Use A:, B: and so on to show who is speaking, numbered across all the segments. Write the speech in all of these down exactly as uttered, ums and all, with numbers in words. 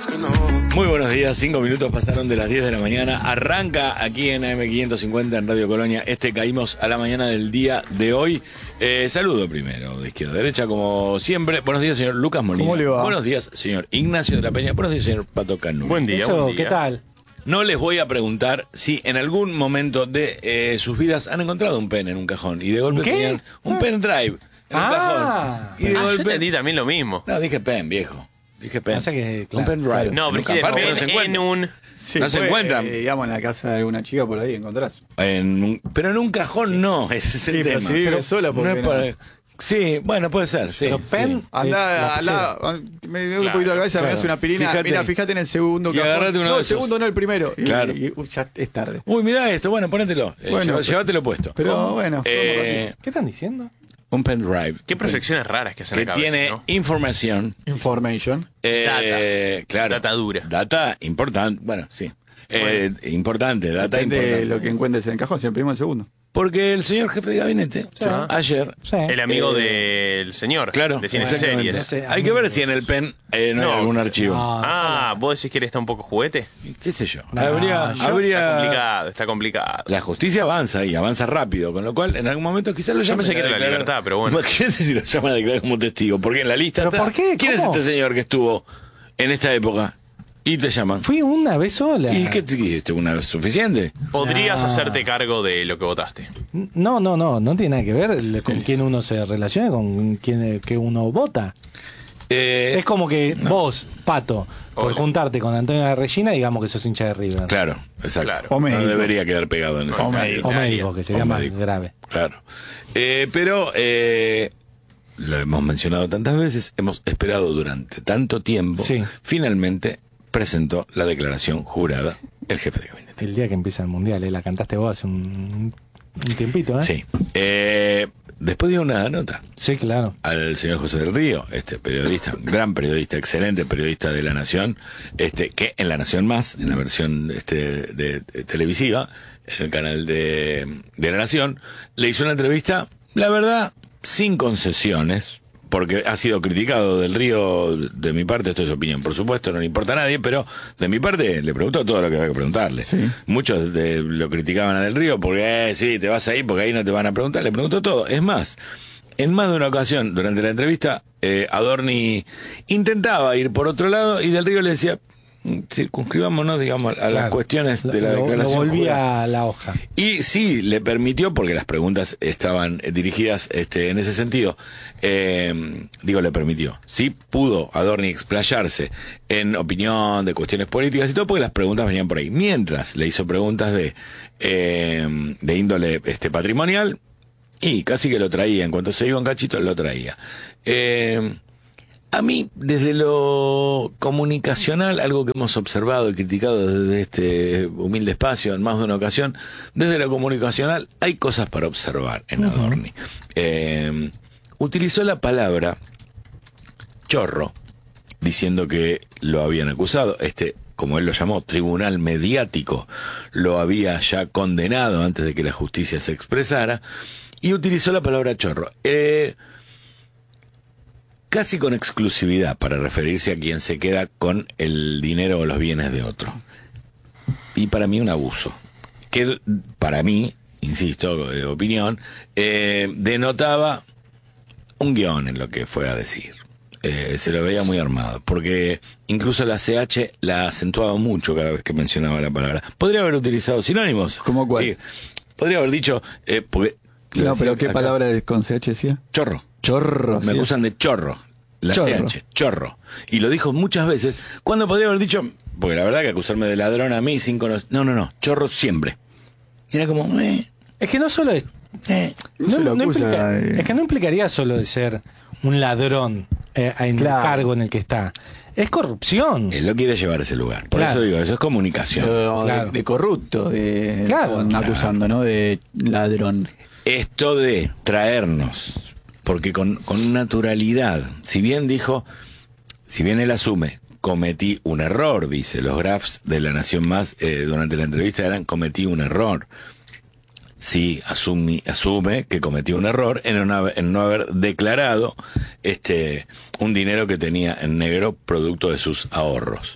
A: Muy buenos días, cinco minutos pasaron de las diez de la mañana. Arranca aquí en A M quinientos cincuenta en Radio Colonia. Este Caímos a la mañana del día de hoy. Eh, saludo primero, de izquierda a derecha, como siempre. Buenos días, señor Lucas Molina.
B: ¿Cómo le va?
A: Buenos días, señor Ignacio de la Peña. Buenos días, señor Pato Canú.
C: Buen día,
B: Eso,
C: buen día.
B: ¿qué tal?
A: No les voy a preguntar si en algún momento de eh, sus vidas han encontrado un pen en un cajón y de golpe
B: ¿Qué?
A: tenían un pen drive en un
B: Ah.
A: cajón. Y de
C: Ah, yo
A: golpe...
C: entendí también lo mismo.
A: No, dije pen, viejo. Dije pen.
B: Pasa que,
A: un
B: claro,
A: pen drive.
C: No, pero es que
A: Aparte
C: pen
A: no se
C: en
A: encuentra.
C: un...
B: Sí,
A: No se
B: fue,
A: encuentran.
B: eh, digamos, en la casa de alguna chica por ahí encontrás.
A: En un- pero en un cajón no, ese es el
B: Sí, pero
A: tema.
B: si vive
A: Pero
B: sola, ¿por
A: no
B: qué
A: es
B: no?
A: para- Sí, bueno, puede ser, sí.
B: Pero
A: sí.
B: pen
D: Andá,
B: es la
D: andá, me dio un
C: Claro,
D: poquito la cabeza, me
A: claro.
D: das una pirina.
A: Fíjate.
D: Mira, fíjate en el segundo
A: Y
D: cajón.
A: agarrate uno
D: No,
A: de
D: el
A: esos.
D: segundo, no el primero. Y-
A: Claro.
D: y- uy, ya es tarde.
A: Uy, mirá esto, bueno, ponételo. Eh,
D: Bueno,
A: lleva-
D: pero-
A: llévatelo puesto.
D: Pero bueno.
A: Eh,
B: ¿Qué están diciendo?
A: un pen drive.
C: Qué proyecciones raras que hacen
A: Que
C: acá a veces,
A: tiene
C: ¿no?
A: información.
D: Information.
A: Eh, claro.
C: Data dura.
A: Data importante. Bueno, sí. Eh, importante, data
D: Depende
A: importante.
D: de lo que encuentres en el cajón, si el primero o el segundo.
A: Porque el señor jefe de gabinete,
B: Sí.
A: ayer,
B: Sí.
C: El amigo
A: Eh,
C: del señor.
A: claro,
C: De cines y
A: exactamente.
C: series.
B: No sé,
A: Hay que ver si en el pen eh, no, hay
C: No,
A: algún archivo.
B: no.
C: Ah, ¿vos decís que él está un poco juguete?
A: ¿Qué sé yo?
B: No,
A: habría,
B: yo-
A: habría...
C: Está complicado, está complicado.
A: La justicia avanza y avanza rápido, con lo cual en algún momento quizás lo
C: Yo
A: llamen
C: pensé que
A: a
C: era la
A: declarar.
C: libertad, pero bueno.
A: Imagínate si lo llaman a declarar como testigo, porque en la lista
B: ¿Pero
A: está.
B: por qué?
A: ¿Quién
B: ¿Cómo?
A: es este señor que estuvo en esta época? Y te llaman.
B: Fui una vez sola.
A: ¿Y qué te dijiste? ¿Una vez suficiente?
C: Podrías
B: No.
C: hacerte cargo de lo que votaste.
B: No, no, no, no tiene nada que ver el- con quién uno se relaciona, con quién que uno vota.
A: Eh,
B: Es como que vos, Pato, por
C: Hola.
B: juntarte con Antonio Regina, digamos que sos hincha de River.
A: Claro, exacto.
C: Claro.
D: O
A: No
D: médico.
A: debería quedar pegado en ese
D: O
A: sentido.
D: médico.
B: O médico, que sería
A: O
B: más
A: médico.
B: grave.
A: Claro. Eh, pero eh, lo hemos mencionado tantas veces, hemos esperado durante tanto tiempo.
B: Sí.
A: Finalmente presentó la declaración jurada el jefe de gabinete.
B: El día que empieza el mundial, ¿eh? La cantaste vos hace un, un tiempito, ¿eh?
A: Sí. Eh, después dio una nota
B: Sí, claro.
A: al señor José del Río, este periodista, gran periodista, excelente periodista de La Nación, este que en La Nación Más, en la versión este de, de televisiva, en el canal de, de La Nación, le hizo una entrevista, la verdad, sin concesiones, porque ha sido criticado del Río, de mi parte, esto es opinión, por supuesto, no le importa a nadie, pero de mi parte le preguntó todo lo que había que preguntarle.
D: Sí.
A: Muchos de, lo criticaban a Del Río porque, eh, sí, te vas ahí porque ahí no te van a preguntar, le preguntó todo. Es más, en más de una ocasión, durante la entrevista, eh, Adorni intentaba ir por otro lado y Del Río le decía, circunscribámonos, digamos, a las
B: Claro.
A: cuestiones de la
B: Lo- lo
A: declaración jurada.
B: volvía a la hoja.
A: Y sí, le permitió, porque las preguntas estaban eh, dirigidas este, en ese sentido, eh, digo, le permitió. Sí pudo Adorni explayarse en opinión de cuestiones políticas y todo, porque las preguntas venían por ahí. Mientras le hizo preguntas de, eh, de índole este, patrimonial, y casi que lo traía, en cuanto se iba un cachito, lo traía. Eh, A mí, desde lo comunicacional, algo que hemos observado y criticado desde este humilde espacio en más de una ocasión, desde lo comunicacional hay cosas para observar en Adorni. Eh, utilizó la palabra chorro, diciendo que lo habían acusado, este, como él lo llamó, tribunal mediático, lo había ya condenado antes de que la justicia se expresara, y utilizó la palabra chorro. Eh... casi con exclusividad para referirse a quien se queda con el dinero o los bienes de otro. Y para mí un abuso, que para mí, insisto, de opinión, eh, denotaba un guión en lo que fue a decir. Eh, se lo veía muy armado, porque incluso la C H la acentuaba mucho cada vez que mencionaba la palabra. Podría haber utilizado sinónimos.
D: ¿Cómo cuál?
A: Eh, podría haber dicho, eh, porque,
D: No, pero ¿qué
A: acá,
D: palabra de- con C H decía?
A: Chorro.
D: Chorro.
A: Me
D: ¿sí?
A: acusan de chorro. La
D: Chorro.
A: C H, chorro. Y lo dijo muchas veces, cuando podría haber dicho, porque la verdad que acusarme de ladrón a mí sin conocer. No, no, no, chorro siempre. Y era como, eh,
B: Es que no solo es.
A: eh.
D: No se lo acusa,
B: implica-
D: eh.
B: es que no implicaría solo de ser un ladrón eh, en
D: Claro.
B: el cargo en el que está. Es corrupción.
A: Él lo quiere llevar a ese lugar. Por
B: Claro.
A: eso digo, eso es comunicación.
D: Pero
B: Claro.
D: de, de corrupto, de,
B: Claro.
D: con- acusando, ¿no? De ladrón.
A: Esto de traernos, porque con, con naturalidad, si bien dijo, si bien él asume, cometí un error, dice, los graphs de La Nación Más eh, durante la entrevista eran cometí un error. Sí, asumi, asume que cometió un error en, no haber- en no haber declarado este un dinero que tenía en negro producto de sus ahorros.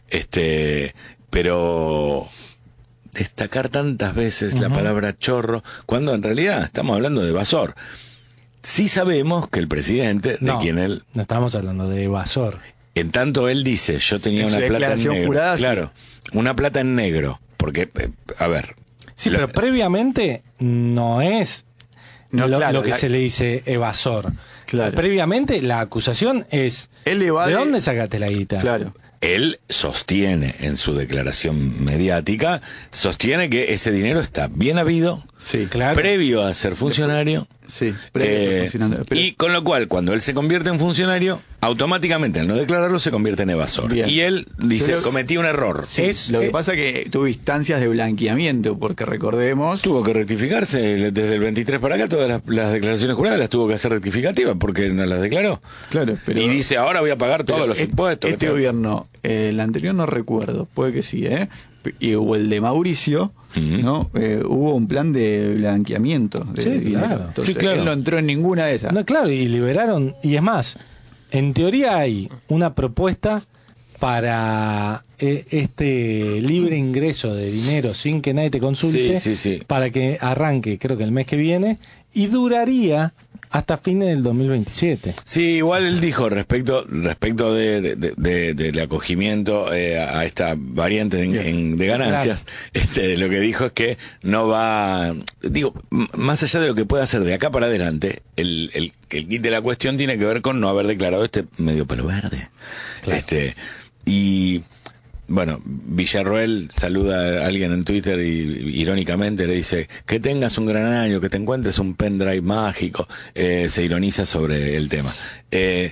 A: Este, pero destacar tantas veces la palabra chorro, cuando en realidad estamos hablando de evasor. Sí sabemos que el presidente,
B: No,
A: de quien él,
B: no estamos hablando de evasor.
A: en tanto él dice, yo tenía
D: En su
A: una plata en
D: declaración
A: negro.
D: jurada, sí.
A: Claro, una plata en negro. Porque, eh, a ver.
B: Sí,
A: la-
B: pero previamente no es
D: No,
B: lo,
D: claro,
B: lo que
D: la-
B: se le dice evasor.
D: Claro.
B: Previamente la acusación es
D: Él evade-
B: ¿de dónde sacaste la guita?
D: Claro.
A: Él sostiene en su declaración mediática, sostiene que ese dinero está bien habido,
D: Sí,
B: Claro.
A: previo a ser funcionario.
D: Sí, previo a ser
A: eh,
D: funcionario. Pero-
A: y con lo cual, cuando él se convierte en funcionario, automáticamente al no declararlo se convierte en evasor.
D: Bien.
A: Y él dice,
D: Pero-
A: cometí un error.
D: Sí,
B: es-
D: lo que
B: eh,
D: pasa es que tuvo instancias de blanqueamiento, porque recordemos...
A: Tuvo que rectificarse desde el veintitrés para acá, todas las, las declaraciones juradas las tuvo que hacer rectificativas porque no las declaró.
D: Claro, pero...
A: y dice, ahora voy a pagar todos
D: pero
A: los
D: este-
A: impuestos. que
D: Este
A: tengo.
D: gobierno, eh, el anterior no recuerdo, puede que sí, ¿eh? Y hubo el de Mauricio,
A: Ujú.
D: ¿no? Eh, hubo un plan de blanqueamiento. De
B: Sí,
D: dinero.
B: claro.
D: Entonces,
A: Sí, claro.
D: él no entró en ninguna de esas.
B: No, claro, y liberaron, y es más, en teoría hay una propuesta para eh, este libre ingreso de dinero sin que nadie te consulte,
A: Sí, sí, sí.
B: para que arranque, creo que el mes que viene, y duraría hasta fines del dos mil veintisiete.
A: Sí, igual él dijo respecto respecto de, de- de- de- del acogimiento eh, a esta variante en- en- de ganancias, este, lo que dijo es que no va, digo, m- más allá de lo que pueda hacer de acá para adelante, el, el, el kit de la cuestión tiene que ver con no haber declarado este medio pelo verde.
B: Claro.
A: Este, y bueno, Villarroel saluda a alguien en Twitter y irónicamente le dice que tengas un gran año, que te encuentres un pendrive mágico, eh, se ironiza sobre el tema. Eh,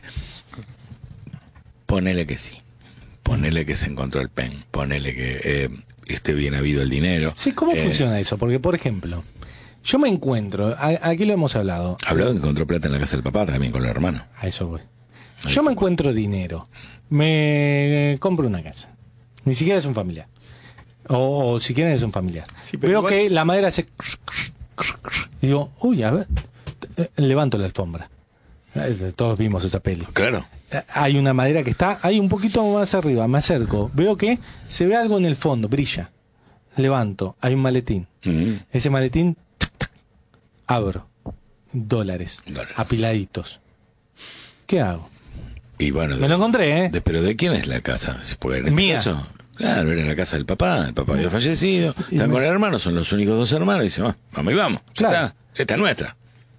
A: ponele que sí, ponele que se encontró el pen, ponele que eh, esté bien habido el dinero.
B: Sí, ¿cómo
A: Eh,
B: funciona eso? Porque, por ejemplo, yo me encuentro, a- aquí lo hemos hablado,
A: Habló de que encontró plata en la casa del papá, también con el hermano.
B: a eso voy. Yo me encuentro dinero, me compro una casa, ni siquiera es un familiar, o, o siquiera es un familiar.
D: Sí, pero
B: Veo
D: igual-
B: que la madera hace... Y digo, uy, a ver, eh, levanto la alfombra. Eh, Todos vimos esa peli.
A: Claro.
B: Eh, Hay una madera que está ahí un poquito más arriba, me acerco, veo que se ve algo en el fondo, brilla. Levanto, hay un maletín.
A: Mm.
B: Ese maletín, tac, tac, abro. Dólares,
A: Dólares.
B: apiladitos. ¿Qué hago?
A: Y bueno,
B: Me lo encontré, ¿eh?
A: de- pero ¿de quién es la casa? Porque en este
B: Mía.
A: caso, claro, era la casa del papá, el papá había fallecido,
B: Y
A: están
B: me-
A: con el hermano, son los únicos dos hermanos, y dice, "Ah, vamos y vamos, ya
B: Claro.
A: está, esta es nuestra".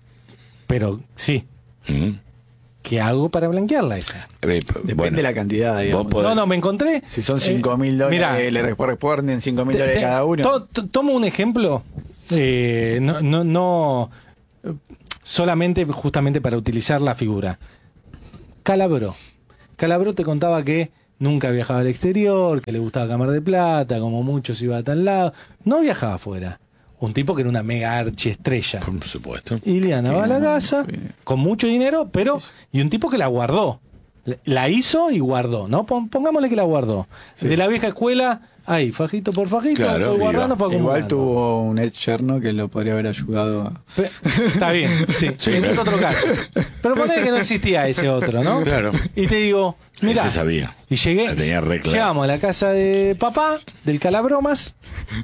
B: Pero sí,
A: Mm.
B: ¿qué hago para blanquearla esa?
A: Eh, p-
D: Depende
A: bueno,
D: de la cantidad, digamos.
A: vos podés-
B: No, no, me encontré.
D: Si son
B: eh,
D: cinco mil dólares,
B: mirá,
D: le responden cinco mil
B: te-
D: dólares
B: te-
D: cada uno.
B: to- to- tomo un ejemplo, eh, no, no, no eh, solamente justamente para utilizar la figura. Calabró. Calabró te contaba que nunca viajaba al exterior, que le gustaba Cámara de Plata, como muchos iba a tal lado. No viajaba afuera. Un tipo que era una mega archiestrella.
A: por supuesto.
B: Iliana va a la
D: Sí,
B: casa
D: sí.
B: con mucho dinero, pero y un tipo que la guardó. La- La hizo y guardó, ¿no? Pon- Pongámosle que la guardó. De la vieja escuela, ahí, fajito por fajito,
A: Claro,
B: fue guardando,
A: viva.
B: fue
D: Igual
B: acumulando.
D: tuvo un Ed Cherno que lo podría haber ayudado a...
B: Pe- Está bien, sí,
A: Sí,
B: ese es
A: claro.
B: otro caso. Pero ponele que no existía ese otro, ¿no?
A: Claro.
B: Y te digo, mira,
A: Ese sabía.
B: y llegué,
A: La tenía re clara.
B: llegamos a la casa de papá, del Calabromas,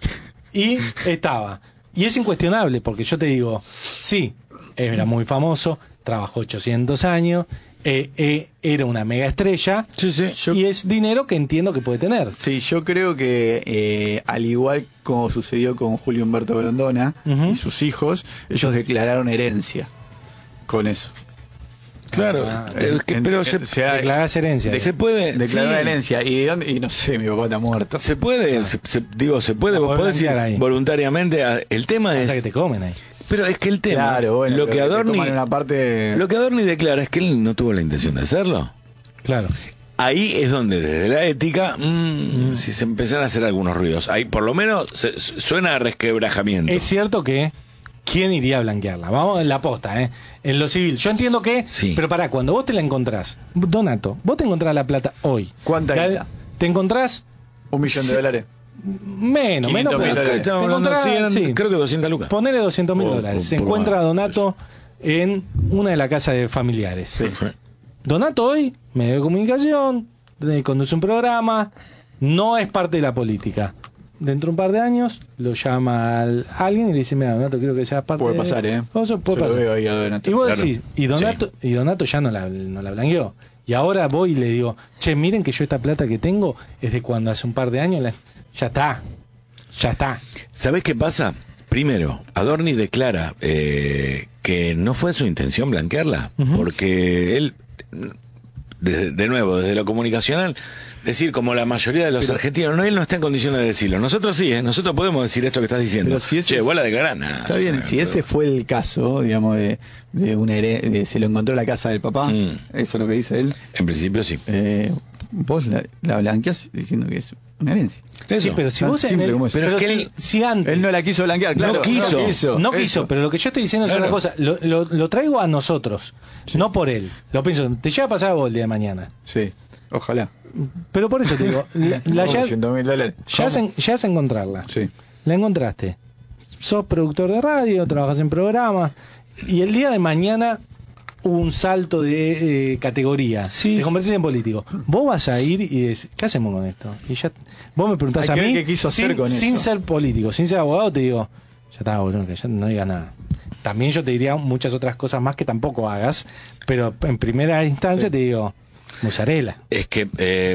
B: y estaba. Y es incuestionable, porque yo te digo, sí, era muy famoso, trabajó ochocientos años, eh, eh, era una mega estrella,
A: Sí, sí.
D: Yo-
B: y es dinero que entiendo que puede tener.
D: Sí, yo creo que eh, al igual como sucedió con Julio Humberto Grondona
B: Ujú.
D: y sus hijos, ellos declararon herencia con eso.
A: Claro,
B: Ah,
A: eh, es que-
D: En-
A: pero
D: en-
A: se,
D: o sea,
B: Declarás herencia.
A: se puede...
D: declararon
A: sí.
D: herencia. ¿Y, de dónde? Y no sé, mi papá está muerto.
A: Se puede, se- se- digo, se puede,
B: La
A: vos
B: podés
A: podés ir
B: blanquear ahí.
A: voluntariamente. a- el tema
B: Pasa
A: es...
B: que te comen ahí.
A: Pero es que el tema,
D: Claro, bueno,
A: lo
D: pero
A: que
D: te
A: Adorni,
D: toman una parte...
A: lo que Adorni declara es que él no tuvo la intención de hacerlo.
B: Claro.
A: Ahí es donde desde la ética, mm, si se empiezan a hacer algunos ruidos, ahí por lo menos se- suena a resquebrajamiento.
B: Es cierto que ¿quién iría a blanquearla? Vamos en la posta, ¿eh? En lo civil. Yo entiendo que,
A: Sí.
B: pero pará, cuando vos te la encontrás, Donato, vos te encontrás la plata hoy.
D: ¿Cuánta
B: Ya-
D: guita?
B: Te encontrás
D: Un millón de
B: Sí.
D: dólares.
B: menos, menos.
D: quinientos mil
B: pero-
A: Acá
D: dólares.
A: estamos
B: te
A: hablando,
B: encontrás,
A: sí, eran,
B: sí.
A: creo que doscientas lucas.
B: Ponele doscientos mil
A: O-
B: dólares.
A: o
B: Se
A: por
B: encuentra
A: más,
B: Donato en una de las casas de familiares.
A: Sí.
B: Donato hoy, medio de comunicación, eh, conduce un programa, No es parte de la política. Dentro de un par de años lo llama al- a alguien y le dice, mira, Donato, quiero que seas parte
D: Puede
B: de...
D: pasar, ¿eh?
B: Eso puede
D: Yo lo
B: pasar.
D: veo ahí a Donato.
B: Y vos
A: Claro.
B: decís, y Donato, y Donato ya no la, no la blanqueó. Y ahora voy y le digo, che, miren que yo esta plata que tengo es de cuando hace un par de años, la- ya está, ya está.
A: ¿Sabés qué pasa? Primero, Adorni declara eh, que no fue su intención blanquearla,
B: Ujú.
A: porque él, de, de nuevo, desde lo comunicacional, decir como la mayoría de los
D: Pero-
A: argentinos, no, él no está en condiciones de decirlo. Nosotros sí, ¿eh? Nosotros podemos decir esto que estás diciendo.
D: Pero si ese
A: Che,
D: es-
A: vos la declarás, nada.
D: Está bien, si ese fue el caso, digamos, de, de una here- de se lo encontró en la casa del papá,
A: Mm.
D: eso es lo que dice él,
A: En principio sí.
D: eh, vos la, la blanqueás diciendo que es una herencia.
A: Eso.
B: Sí, pero si
D: Tan
B: vos en
D: simple
B: el-
D: como eso.
B: pero
A: Pero es que
B: si,
A: él-
B: si antes
D: Él no la quiso blanquear, claro.
A: No quiso.
B: no quiso,
D: eso.
B: pero lo que yo estoy diciendo es
A: Claro.
B: otra cosa. Lo, lo- lo traigo a nosotros, no por él. Lo pienso, te llega a pasar a vos el día de mañana.
D: Sí, ojalá.
B: Pero por eso te digo, la, la ya,
D: doscientos mil dólares.
B: ya, se, ya se encontrarla.
D: Sí.
B: La encontraste. Sos productor de radio, trabajas en programas, y el día de mañana hubo un salto de eh, categoría.
A: Sí.
B: Te convertiste en político. Vos vas a ir y decís, ¿qué hacemos con esto? Y ya, vos me preguntás
D: Hay
B: a
D: que
B: mí,
D: ver qué quiso hacer
B: sin,
D: con
B: sin
D: eso.
B: ser político, sin ser abogado, te digo, ya está, boludo, que ya no digas nada. También yo te diría muchas otras cosas más que tampoco hagas, pero en primera instancia
D: Sí.
B: te digo, mozzarella.
A: Es que eh,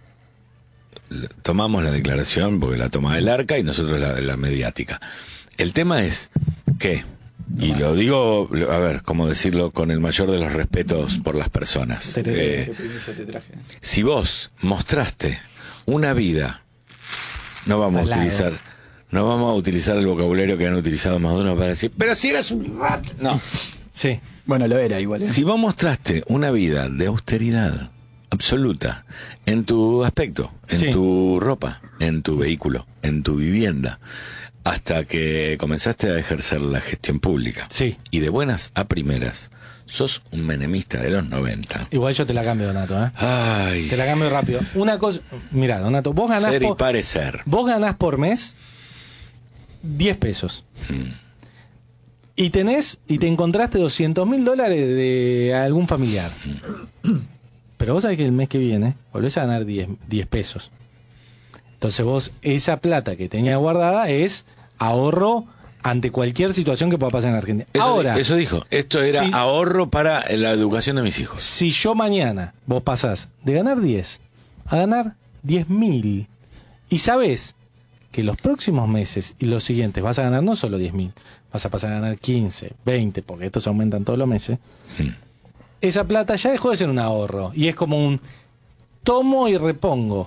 A: tomamos la declaración porque la toma el arca y nosotros la de la mediática. El tema es que, y lo digo, a ver, cómo decirlo con el mayor de los respetos por las personas.
B: Tereré.
A: Eh,
D: Qué primicia te traje.
A: si vos mostraste una vida, no vamos
B: Al
A: a
B: lado.
A: utilizar, no vamos a utilizar el vocabulario que han utilizado más de uno para decir, pero si eras un rat. No.
B: Sí.
D: Bueno, lo era igual. ¿eh?
A: Si vos mostraste una vida de austeridad absoluta en tu aspecto, en
B: Sí.
A: tu ropa, en tu vehículo, en tu vivienda, hasta que comenzaste a ejercer la gestión pública,
B: Sí.
A: y de buenas a primeras, sos un menemista de los noventa.
B: Igual yo te la cambio, Donato, ¿eh?
A: Ay,
B: Te la cambio rápido. Una cosa, mira, Donato, vos ganás
A: ser y
B: por,
A: parecer.
B: vos ganás por mes diez pesos.
A: Mm.
B: Y tenés, y te encontraste doscientos mil dólares de algún familiar. Pero vos sabés que el mes que viene volvés a ganar diez, diez pesos. Entonces vos, esa plata que tenías guardada es ahorro ante cualquier situación que pueda pasar en Argentina.
A: Eso,
B: Ahora,
A: eso dijo, esto era
B: Sí.
A: ahorro para la educación de mis hijos.
B: si yo mañana vos pasás de ganar diez a ganar diez mil y sabés que los próximos meses y los siguientes vas a ganar no solo diez mil, vas a pasar a ganar quince, veinte, porque estos aumentan todos los meses,
A: Mm.
B: esa plata ya dejó de ser un ahorro y es como un tomo y repongo.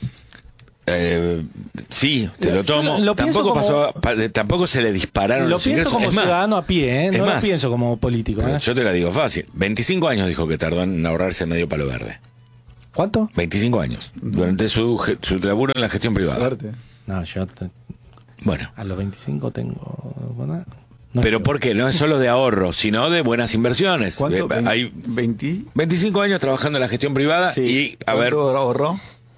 A: Eh, sí, te
B: Lo-
A: lo tomo.
B: yo lo pienso
A: tampoco
B: como-
A: pasó, pa- de- tampoco se le dispararon
B: Lo
A: los
B: pienso
A: ingresos.
B: como
A: Es más,
B: ciudadano a pie, ¿eh?
A: es
B: no lo
A: más,
B: pienso como político.
A: pero
B: ¿eh?
A: yo te la digo fácil. veinticinco años dijo que tardó en ahorrarse medio palo verde.
B: ¿Cuánto?
A: veinticinco años. Durante su, ge- su laburo en la gestión privada.
D: Suerte.
B: No, yo te-
A: Bueno.
B: a los veinticinco tengo... bueno, no
A: Pero
B: creo.
A: ¿por qué? No es solo de ahorro, sino de buenas inversiones.
D: ¿Cuánto?
A: Eh, Hay
D: ¿veinte?
A: veinticinco años trabajando en la gestión privada
D: Sí.
A: y, a ver,
D: ¿Cuánto ahorró?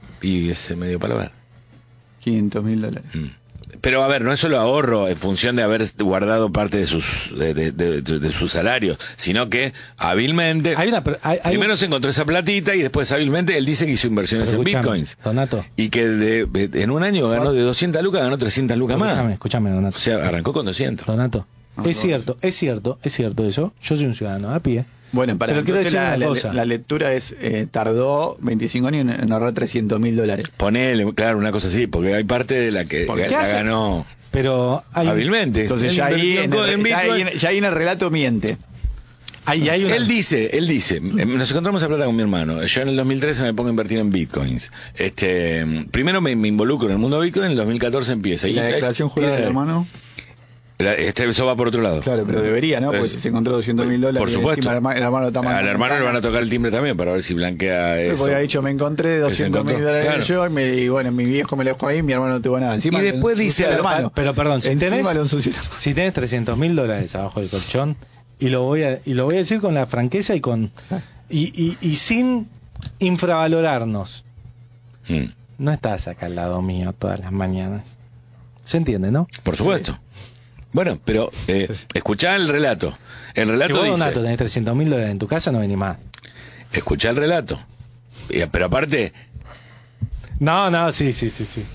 A: y ese medio palo verde.
D: quinientos mil dólares.
A: Mm. Pero a ver, no es solo ahorro en función de haber guardado parte de sus de, de, de- de sus salarios, sino que hábilmente
B: Hay una... hay- hay
A: primero
B: un-
A: se encontró esa platita y después hábilmente él dice que hizo inversiones
B: pero
A: en
B: escuchame,
A: bitcoins
B: Donato,
A: y que de- de- en un año ganó de doscientas lucas, ganó trescientas lucas
B: escúchame,
A: más.
B: escúchame, Donato.
A: O sea, arrancó con doscientos.
B: Donato,
D: Ah,
B: es
D: no,
B: cierto, es cierto, es cierto eso. Yo soy un ciudadano a pie.
D: Bueno, para
B: Pero quiero
D: entonces
B: decir
D: la,
B: una
D: la-
B: cosa.
D: la lectura es, eh, tardó veinticinco años en, en ahorrar trescientos mil dólares.
A: Ponele, claro, una cosa así, porque hay parte de la que
D: ¿Por qué
A: la
B: hace?
A: ganó
B: Pero hay,
A: hábilmente.
D: Entonces
A: Él
D: ya ahí,
A: invirtió
D: en
A: en
D: el, ya,
A: Bitcoin.
D: ahí, en- ya ahí en el relato miente.
B: hay, hay una...
A: Él dice, él dice, eh, nos encontramos a plata con mi hermano. Yo en el dos mil trece me pongo a invertir en bitcoins. Este, primero me, me involucro en el mundo de Bitcoin, en el dos mil catorce empieza.
D: ¿Y la declaración jurada del hermano?
A: La- Este, eso va por otro lado.
D: Claro, pero debería, ¿no? Porque
A: Eh,
D: si se encontró doscientos mil dólares.
A: Por supuesto.
D: encima el herma- el hermano está mal-
A: Al hermano le van a tocar el timbre también para ver si blanquea eso.
D: Porque había dicho, me encontré doscientos mil
A: encontró,
D: dólares
A: claro.
D: yo y, me- y bueno, mi viejo me lo dejó ahí, mi hermano no tuvo nada. Encima
A: Y después
D: le
A: dice,
D: ensució al
A: pero-
D: hermano.
B: pero perdón, si
D: Encima
B: tenés-
D: lo ensució.
B: Si tenés trescientos mil dólares abajo del colchón, y lo voy a y lo voy a decir con la franqueza y con y, y, y sin infravalorarnos,
A: Mm,
B: no estás acá al lado mío todas las mañanas. ¿Se entiende, no?
A: por supuesto. Bueno, pero eh, escuchá el relato. El
B: Si
A: relato
B: vos,
A: dice...
B: Donato, tenés trescientos mil dólares en tu casa, no venís más.
A: Escuchá el relato. Y- Pero aparte,
B: No, no, sí, sí, sí, sí.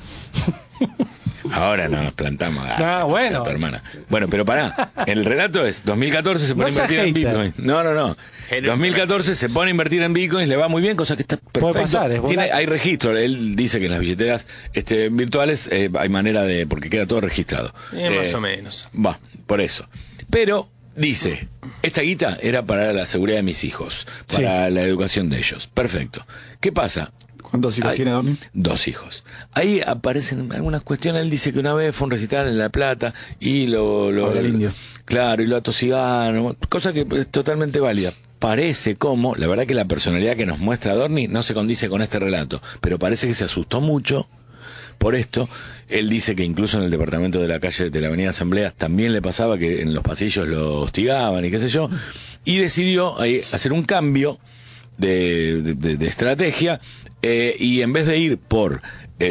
A: Ahora no nos plantamos a,
B: No, bueno.
A: a tu hermana. Bueno, pero pará. El relato es dos mil catorce se pone
B: No
A: a invertir
B: seas
A: en
B: hater.
A: Bitcoin. No, no, no.
C: Género.
A: dos mil catorce se pone a invertir en Bitcoin, le va muy bien, cosa que está perfecto.
B: pasar, es
A: Tiene,
B: volátil.
A: hay registro. Él dice que en las billeteras este, virtuales eh, hay manera de. Porque queda todo registrado.
C: Eh, más o menos.
A: Va, por eso. Pero dice, esta guita era para la seguridad de mis hijos, para
B: Sí.
A: la educación de ellos. Perfecto. ¿Qué pasa?
D: ¿Cuántos hijos
A: Hay
D: tiene Dorni?
A: Dos hijos. Ahí aparecen algunas cuestiones. Él dice que una vez fue a un recital en La Plata y lo... lo
D: Habla el indio.
A: Claro, y lo atosigaron, cosa que es totalmente válida. Parece como, la verdad que la personalidad que nos muestra Adorni no se condice con este relato, pero parece que se asustó mucho por esto. Él dice que incluso en el departamento de la calle de la Avenida Asamblea también le pasaba que en los pasillos lo hostigaban y qué sé yo, y decidió ahí hacer un cambio de, de, de- de estrategia, eh, y en vez de ir por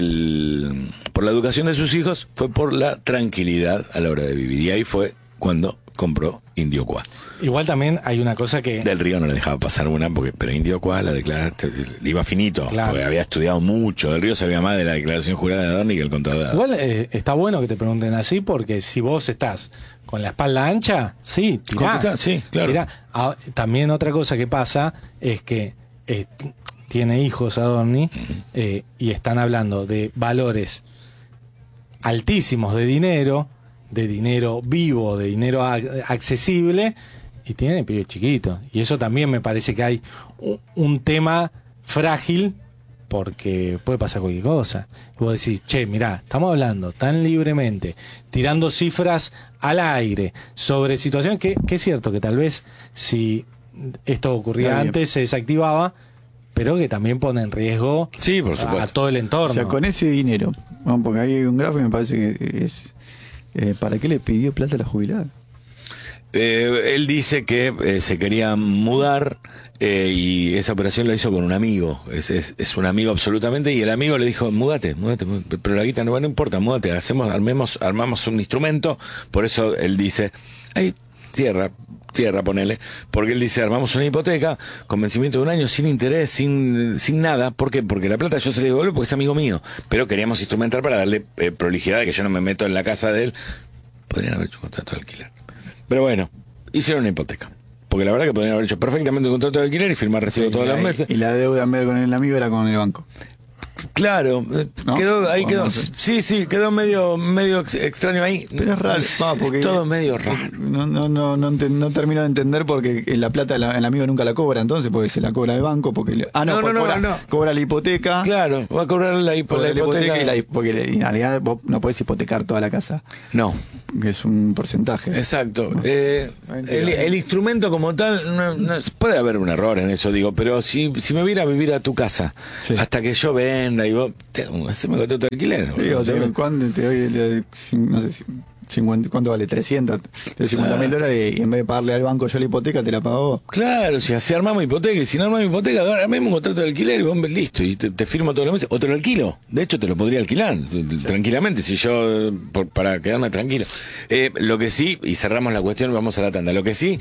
A: el por la educación de sus hijos, fue por la tranquilidad a la hora de vivir. Y ahí fue cuando compró Indio Qua.
B: Igual también hay una cosa que...
A: Del Río no le dejaba pasar una, porque pero Indio Qua la declaraste, le iba finito,
B: Claro.
A: porque había estudiado mucho. Del Río sabía más de la declaración jurada de Adorni que el contador de Adorni.
B: Igual eh, está bueno que te pregunten así, porque si vos estás con la espalda ancha, sí, tirá.
A: Contestá, sí, claro.
B: Tirá. Ah, también otra cosa que pasa es que eh, t- tiene hijos Adorni, eh, y están hablando de valores altísimos de dinero, de dinero vivo, de dinero ac- accesible, y tiene pibes chiquitos. Y eso también me parece que hay un, un tema frágil, porque puede pasar cualquier cosa. Y vos decís, che, mirá, estamos hablando tan libremente, tirando cifras al aire, sobre situaciones que, que es cierto que tal vez si esto ocurría
D: Claro.
B: antes se desactivaba, pero que también pone en riesgo
A: Sí, por
B: a,
A: supuesto.
B: a todo el entorno.
D: O sea, con ese dinero, bueno, porque hay un gráfico y me parece que es... eh, ¿Para qué le pidió plata a la jubilada?
A: Eh, él dice que eh, se quería mudar, eh, y esa operación la hizo con un amigo. Es, es, es un amigo absolutamente, y el amigo le dijo, múdate, múdate, múdate, pero la guita no, no importa, múdate, hacemos, armemos, armamos un instrumento. Por eso él dice, ay, tierra, tierra, ponele, porque él dice, armamos una hipoteca con vencimiento de un año, sin interés, sin, sin nada. ¿Por qué? Porque la plata yo se la devuelvo porque es amigo mío, pero queríamos instrumentar para darle eh, prolijidad de que yo no me meto en la casa de él. Podrían haber hecho un contrato de alquiler. Pero bueno, hicieron una hipoteca. Porque la verdad que podrían haber hecho perfectamente un contrato de alquiler y firmar recibo
D: Sí,
A: todos
D: y
A: los
D: la-
A: meses.
D: Y la deuda en vez de con el amigo era con el banco.
A: Claro, eh,
D: ¿No?
A: quedó, ahí
D: O
A: quedó.
D: no sé.
A: Sí, sí, quedó medio, medio ex- extraño ahí.
D: Pero es raro.
A: Es,
D: Va, porque-
A: es todo medio raro.
D: No, no, no, no, ente- no termino de entender porque la plata la- el amigo nunca la cobra, entonces, porque se la cobra el banco, porque le- ah no,
A: No, no,
D: porque
A: no,
D: cobra,
A: no.
D: cobra la hipoteca,
A: Claro, va a cobrar la, hipo-
D: cobra
A: la
D: la hipoteca,
A: hipoteca.
D: y la hi- porque le- en realidad vos no podés hipotecar toda la casa,
A: No,
D: que es un porcentaje.
A: exacto. Eh, el, el instrumento como tal, no- no- puede haber un error en eso, digo, pero si, si me voy a vivir a tu casa,
D: Sí.
A: hasta que yo venda y vos, te, haceme contrato de alquiler.
D: Digo,
A: boludo.
D: te, ¿cuándo te doy el- el- cin- no sé si cincuenta, ¿cuánto vale? trescientos, cincuenta mil dólares y en vez de pagarle al banco yo la hipoteca te la pago.
A: Claro, si así armamos hipoteca, y si no armamos hipoteca, armemos un contrato de alquiler y vos ves, listo, y te, te firmo todos los meses, o te lo alquilo. De hecho, te lo podría alquilar tranquilamente, si yo, por- para quedarme tranquilo. Eh, lo que sí, y cerramos la cuestión, vamos a la tanda. Lo que sí,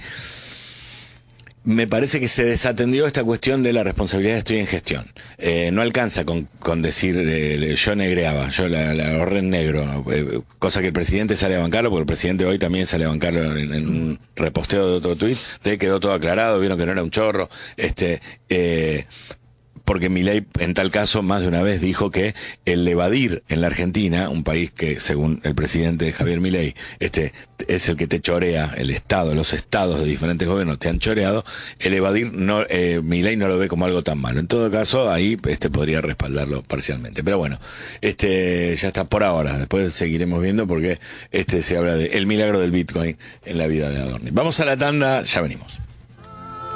A: me parece que se desatendió esta cuestión de la responsabilidad de estoy en gestión. Eh, no alcanza con, con decir eh, yo negreaba, yo la, la ahorré en negro, eh, cosa que el presidente sale a bancarlo, porque el presidente hoy también sale a bancarlo en, en un reposteo de otro tuit, de quedó todo aclarado, vieron que no era un chorro, este, eh, porque Milei en tal caso más de una vez dijo que el evadir en la Argentina, un país que según el presidente Javier Milei, este es el que te chorea, el Estado, los estados de diferentes gobiernos te han choreado, el evadir no, eh, Milei no lo ve como algo tan malo. En todo caso, ahí este podría respaldarlo parcialmente. Pero bueno, este ya está por ahora, después seguiremos viendo porque este se habla de el milagro del Bitcoin en la vida de Adorni. Vamos a la tanda, ya venimos.